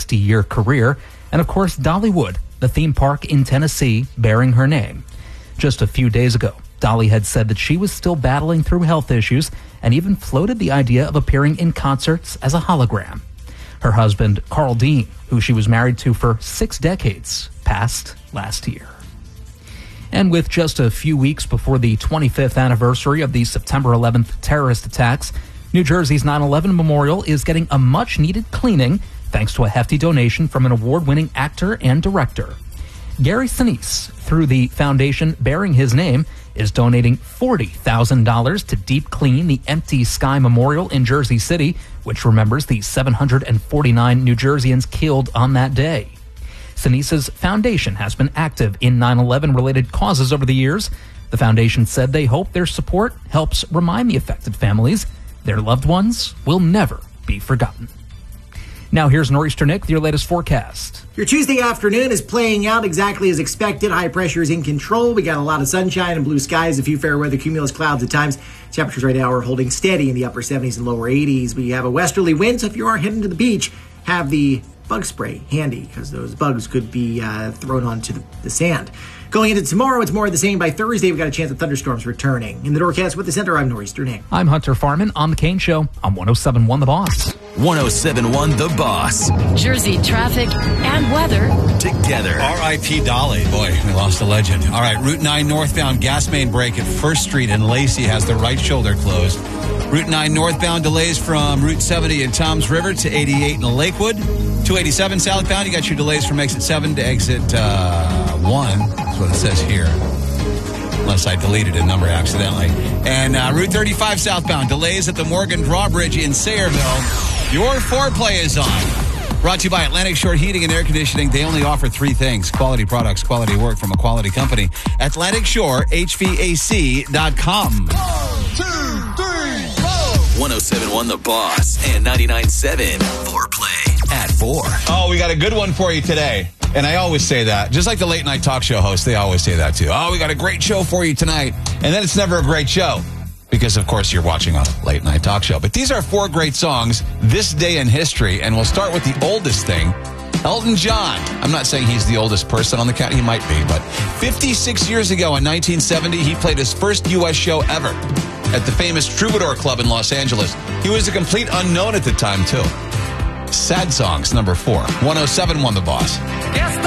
60-year career, and of course Dollywood, the theme park in Tennessee bearing her name. Just a few days ago, Dolly had said that she was still battling through health issues and even floated the idea of appearing in concerts as a hologram. Her husband, Carl Dean, who she was married to for 6 decades, passed last year. And with just a few weeks before the 25th anniversary of the September 11th terrorist attacks, New Jersey's 9/11 Memorial is getting a much-needed cleaning thanks to a hefty donation from an award-winning actor and director. Gary Sinise, through the foundation bearing his name, is donating $40,000 to deep clean the Empty Sky Memorial in Jersey City, which remembers the 749 New Jerseyans killed on that day. Sinise's foundation has been active in 9/11-related causes over the years. The foundation said they hope their support helps remind the affected families their loved ones will never be forgotten. Now here's Nor'easter Nick with your latest forecast. Your Tuesday afternoon is playing out exactly as expected. High pressure is in control. We got a lot of sunshine and blue skies, a few fair weather cumulus clouds at times. Temperatures right now are holding steady in the upper 70s and lower 80s. We have a westerly wind, so if you are heading to the beach, have the bug spray handy because those bugs could be thrown onto the sand. Going into tomorrow, it's more of the same. By Thursday, we've got a chance of thunderstorms returning. In the Norcast with the center, I'm Nor'easter Nick. I'm Hunter Farman on The Kane Show on 107.1 The Boss. 107.1 The Boss. Jersey traffic and weather together. R.I.P. Dolly. Boy, we lost a legend. All right, Route 9 northbound gas main break at 1st Street and Lacey has the right shoulder closed. Route 9 northbound delays from Route 70 in Toms River to 88 in Lakewood. 287 southbound, you got your delays from exit 7 to exit 1. That's what it says here. Unless I deleted a number accidentally. And Route 35 southbound, delays at the Morgan Drawbridge in Sayreville. Your foreplay is on. Brought to you by Atlantic Shore Heating and Air Conditioning. They only offer 3 things: quality products, quality work from a quality company. Atlantic Shore HVAC.com. 107.1 The Boss and 99.7 Foreplay at 4. Oh, we got a good one for you today. And I always say that. Just like the late night talk show hosts, they always say that too. Oh, we got a great show for you tonight. And then it's never a great show. Because, of course, you're watching a late night talk show. But these are 4 great songs this day in history. And we'll start with the oldest thing. Elton John. I'm not saying he's the oldest person on the count. He might be. But 56 years ago in 1970, he played his first U.S. show ever at the famous Troubadour Club in Los Angeles. He was a complete unknown at the time, too. Sad Songs, number 4. 107.1 The Boss.